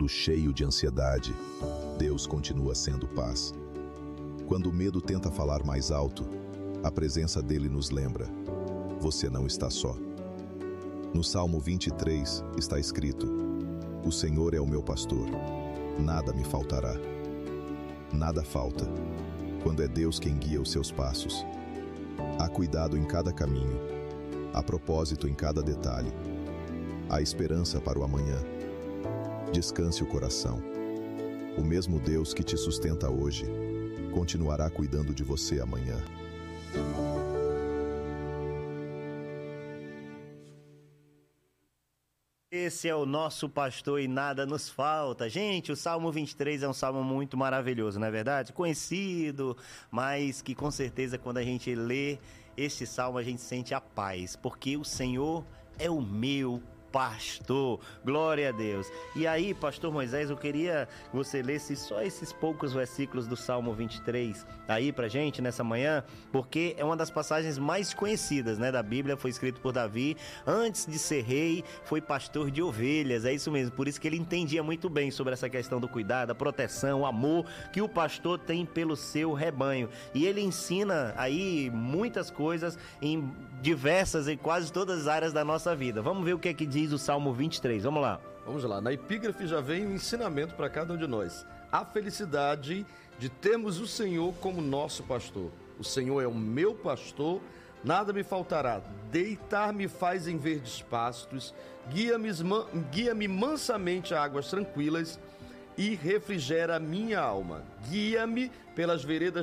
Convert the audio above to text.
cheio de ansiedade, Deus continua sendo paz. Quando o medo tenta falar mais alto, a presença dele nos lembra: você não está só. No Salmo 23 está escrito: o Senhor é o meu pastor, nada me faltará. Nada falta, quando é Deus quem guia os seus passos. Há cuidado em cada caminho, há propósito em cada detalhe, há esperança para o amanhã. Descanse o coração. O mesmo Deus que te sustenta hoje, continuará cuidando de você amanhã. Esse é o nosso pastor e nada nos falta. Gente, o Salmo 23 é um salmo muito maravilhoso, não é verdade? Conhecido, mas que com certeza quando a gente lê este salmo a gente sente a paz, porque o Senhor é o meu pastor. Glória a Deus. E aí, pastor Moisés, eu queria que você lesse só esses poucos versículos do Salmo 23 aí pra gente nessa manhã, porque é uma das passagens mais conhecidas, né, da Bíblia. Foi escrito por Davi. Antes de ser rei, foi pastor de ovelhas. É isso mesmo. Por isso que ele entendia muito bem sobre essa questão do cuidado, a proteção, o amor que o pastor tem pelo seu rebanho. E ele ensina aí muitas coisas em diversas e quase todas as áreas da nossa vida. Vamos ver o que é que diz o Salmo 23, vamos lá. Vamos lá, na epígrafe já vem um ensinamento para cada um de nós. A felicidade de termos o Senhor como nosso pastor. O Senhor é o meu pastor, nada me faltará. Deitar-me faz em verdes pastos, guia-me mansamente a águas tranquilas e refrigera a minha alma. Guia-me pelas veredas